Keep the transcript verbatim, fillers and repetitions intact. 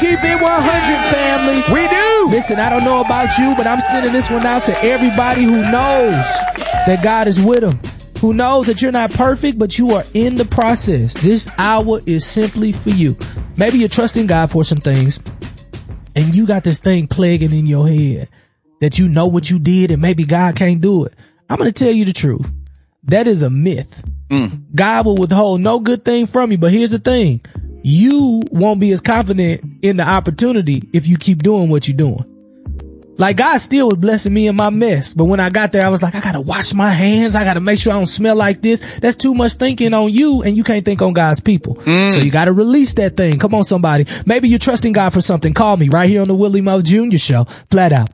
keep it one hundred, family. We do. Listen, I don't know about you, but I'm sending this one out to everybody who knows that God is with them, who knows that you're not perfect, but you are in the process. This hour is simply for you. Maybe you're trusting God for some things, and you got this thing plaguing in your head that you know what you did and maybe God can't do it. I'm going to tell you the truth. That is a myth. Mm. God will withhold no good thing from you. But here's the thing. You won't be as confident in the opportunity if you keep doing what you're doing. Like, God still was blessing me in my mess. But when I got there, I was like, I got to wash my hands. I got to make sure I don't smell like this. That's too much thinking on you, and you can't think on God's people. Mm. So you got to release that thing. Come on, somebody. Maybe you're trusting God for something. Call me right here on the Willie Mo Junior Show. Flat out.